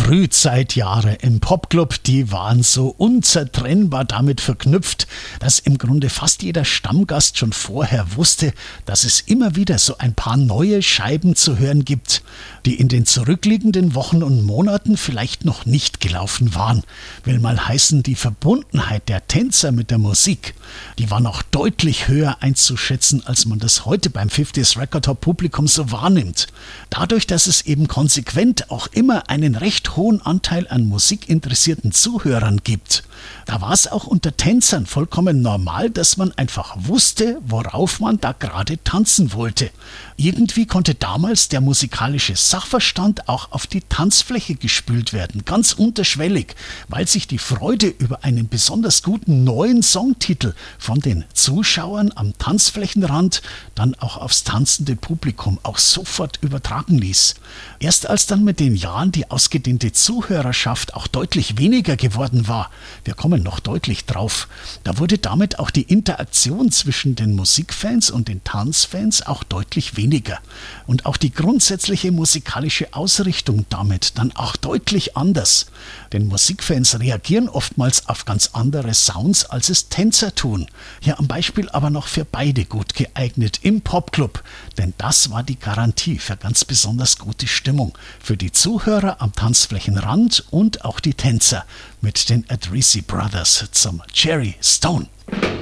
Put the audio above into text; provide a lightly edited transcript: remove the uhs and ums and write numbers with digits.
Frühzeitjahre im Popclub, die waren so unzertrennbar damit verknüpft, dass im Grunde fast jeder Stammgast schon vorher wusste, dass es immer wieder so ein paar neue Scheiben zu hören gibt, die in den zurückliegenden Wochen und Monaten vielleicht noch nicht gelaufen waren. Will mal heißen, die Verbundenheit der Tänzer mit der Musik, die war noch deutlich höher einzuschätzen, als man das heute beim 50s Record Top Publikum so wahrnimmt. Dadurch, dass es eben konsequent auch immer einen recht hohen Anteil an musikinteressierten Zuhörern gibt. Da war es auch unter Tänzern vollkommen normal, dass man einfach wusste, worauf man da gerade tanzen wollte. Irgendwie konnte damals der musikalische Sachverstand auch auf die Tanzfläche gespült werden, ganz unterschwellig, weil sich die Freude über einen besonders guten neuen Songtitel von den Zuschauern am Tanzflächenrand dann auch aufs tanzende Publikum auch sofort übertragen ließ. Erst als dann mit den Jahren die ausgedehnte Zuhörerschaft auch deutlich weniger geworden war, wir kommen noch deutlich drauf, da wurde damit auch die Interaktion zwischen den Musikfans und den Tanzfans auch deutlich weniger. Und auch die grundsätzliche musikalische Ausrichtung damit dann auch deutlich anders. Denn Musikfans reagieren oftmals auf ganz andere Sounds, als es Tänzer tun. Hier am Beispiel aber noch für beide gut geeignet im Popclub. Denn das war die Garantie für ganz besonders gute Stimmung. Für die Zuhörer am Tanzflächenrand und auch die Tänzer mit den Adrisi Brothers zum Cherry Stone.